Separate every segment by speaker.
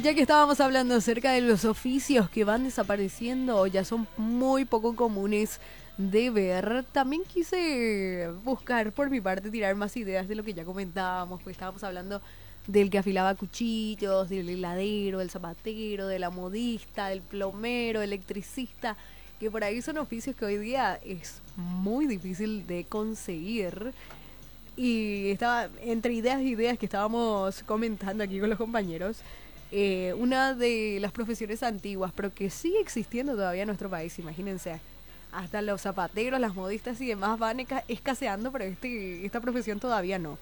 Speaker 1: ya que estábamos hablando acerca de los oficios que van desapareciendo o ya son muy poco comunes de ver, también quise buscar por mi parte tirar más ideas de lo que ya comentábamos, pues estábamos hablando del que afilaba cuchillos, del heladero, del zapatero, de la modista, del plomero, electricista, que por ahí son oficios que hoy día es muy difícil de conseguir. Y estaba entre ideas y ideas que estábamos comentando aquí con los compañeros. Una de las profesiones antiguas, pero que sigue existiendo todavía en nuestro país, imagínense. Hasta los zapateros, las modistas y demás van escaseando, pero esta profesión todavía no.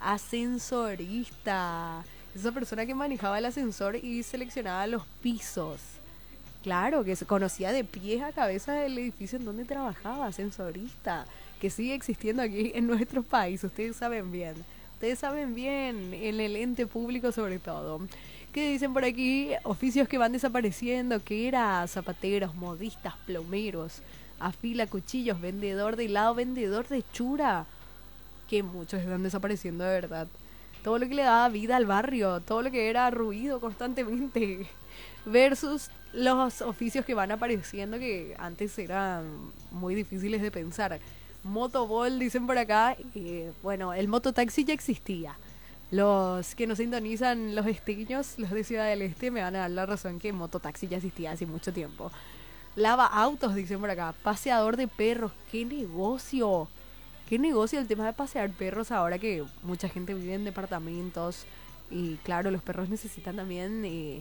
Speaker 1: Ascensorista. Esa persona que manejaba el ascensor y seleccionaba los pisos. Claro, que se conocía de pies a cabeza el edificio en donde trabajaba, ascensorista, que sigue existiendo aquí en nuestro país, ustedes saben bien. Ustedes saben bien, en el ente público sobre todo. ¿Qué dicen por aquí? Oficios que van desapareciendo, que era zapateros, modistas, plomeros, afila cuchillos, vendedor de helado, vendedor de chura, que muchos están desapareciendo de verdad. Todo lo que le daba vida al barrio, todo lo que era ruido constantemente, versus los oficios que van apareciendo que antes eran muy difíciles de pensar. Motoball, dicen por acá, bueno, el mototaxi ya existía. Los que nos sintonizan, los esteños, los de Ciudad del Este, me van a dar la razón que mototaxi ya existía hace mucho tiempo. Lava autos, dicen por acá. Paseador de perros, qué negocio. Qué negocio el tema de pasear perros ahora que mucha gente vive en departamentos y claro, los perros necesitan también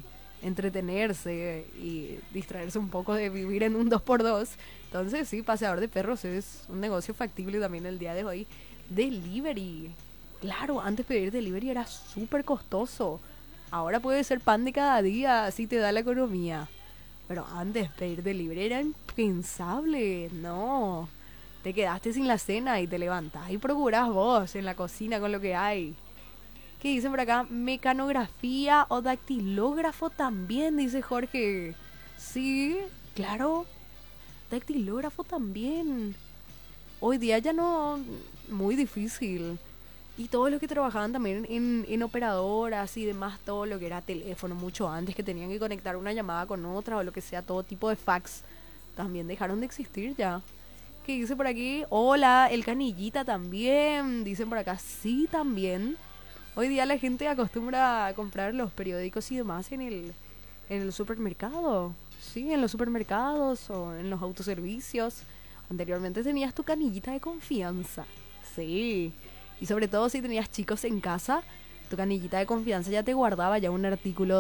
Speaker 1: entretenerse y distraerse un poco de vivir en un dos por dos. Entonces sí, paseador de perros es un negocio factible también el día de hoy. Delivery. Claro, antes pedir delivery era súper costoso. Ahora puede ser pan de cada día, así te da la economía. Pero antes pedir delivery era impensable, no. Te quedaste sin la cena y te levantás y procurás vos en la cocina con lo que hay. ¿Qué dicen por acá? Mecanografía o dactilógrafo también, dice Jorge. Sí, claro, dactilógrafo también. Hoy día ya no, muy difícil. Y todos los que trabajaban también en operadoras y demás, todo lo que era teléfono, mucho antes que tenían que conectar una llamada con otra o lo que sea, todo tipo de fax, también dejaron de existir ya. ¿Qué dice por aquí? Hola, el canillita también. Dicen por acá, sí, también. Hoy día la gente acostumbra a comprar los periódicos y demás en el supermercado. Sí, en los supermercados o en los autoservicios. Anteriormente tenías tu canillita de confianza. Sí. Y sobre todo si tenías chicos en casa, tu canillita de confianza ya te guardaba ya un artículo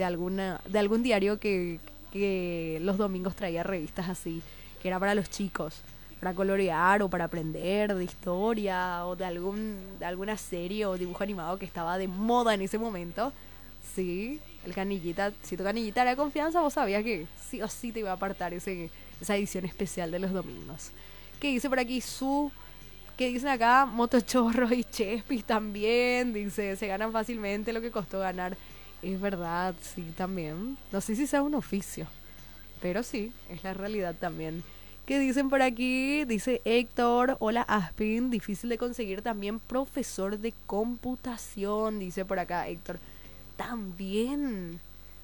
Speaker 1: de algún diario que los domingos traía revistas así, que era para los chicos, para colorear o para aprender de historia o de alguna serie o dibujo animado que estaba de moda en ese momento. Sí, el canillita, si tu canillita era de confianza, vos sabías que sí o sí te iba a apartar esa edición especial de los domingos. ¿Qué dice por aquí su? ¿Qué dicen acá? Motochorros y chespis también. Dice, se ganan fácilmente lo que costó ganar. Es verdad, sí, también. No sé si sea un oficio, pero sí, es la realidad también. ¿Qué dicen por aquí? Dice Héctor, hola Aspin, difícil de conseguir también profesor de computación, dice por acá Héctor. También.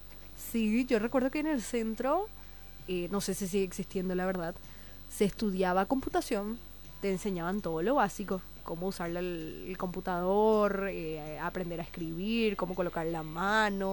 Speaker 1: Sí, yo recuerdo que en el centro, no sé si sigue existiendo la verdad, se estudiaba computación, te enseñaban todo lo básico, cómo usar el computador, aprender a escribir, cómo colocar la mano.